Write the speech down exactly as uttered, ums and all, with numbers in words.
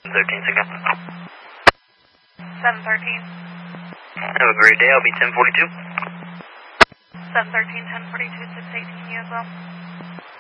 thirteen, six. seven thirteen. Have a great day. I'll be ten forty-two. seven thirteen, ten forty-two, six eighteen, you as well.